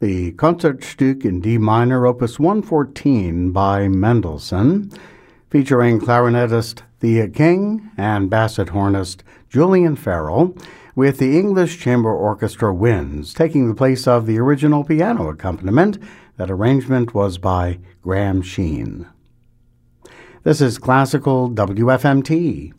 the Concertstück in D minor, opus 114 by Mendelssohn, featuring clarinetist Thea King and basset hornist Julian Farrell, with the English Chamber Orchestra Winds taking the place of the original piano accompaniment. That arrangement was by Graham Sheen. This is Classical WFMT.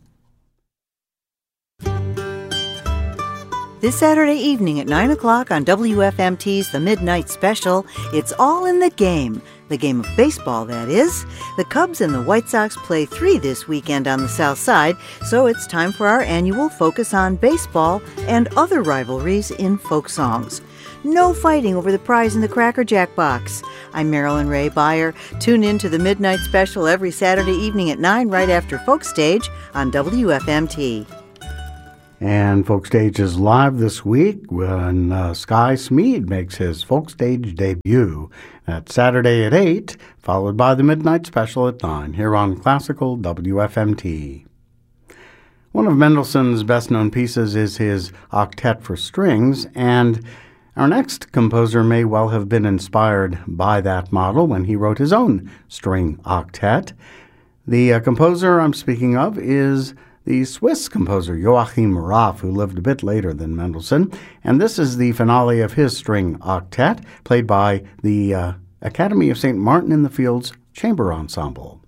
This Saturday evening at 9 o'clock on WFMT's The Midnight Special, it's all in the game of baseball, that is. The Cubs and the White Sox play 3 this weekend on the South Side, so it's time for our annual focus on baseball and other rivalries in folk songs. No fighting over the prize in the Cracker Jack box. I'm Marilyn Ray Beyer. Tune in to The Midnight Special every Saturday evening at 9 right after Folk Stage on WFMT. And Folk Stage is live this week when Sky Smead makes his Folk Stage debut. That's Saturday at 8, followed by the Midnight Special at 9, here on Classical WFMT. One of Mendelssohn's best-known pieces is his Octet for Strings, and our next composer may well have been inspired by that model when he wrote his own string octet. The composer I'm speaking of is the Swiss composer Joachim Raff, who lived a bit later than Mendelssohn, and this is the finale of his string octet, played by the Academy of St. Martin in the Fields Chamber Ensemble.